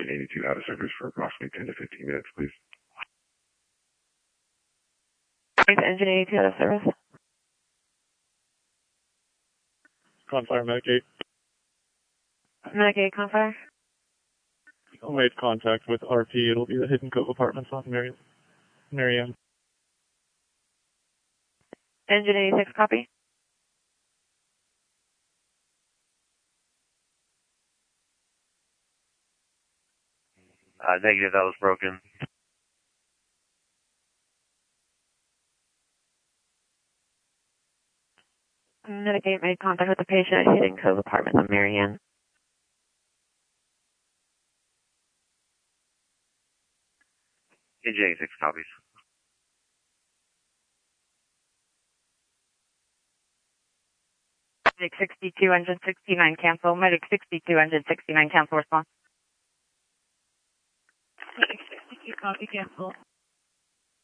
Engine 82 out of service for approximately 10 to 15 minutes, please. Engine 82 out of service. Confire Medicaid. Medicaid Confire. I made contact with RP. It'll be the Hidden Cove Apartments on Marianne. Engine 86, copy. Negative, that was broken. Medicaid made contact with the patient at Hidden Cove Apartments on Marianne. Engine 86 copies. Medic 62, engine 69, cancel. Medic 62, engine 69, cancel response. Medic 62, copy, cancel.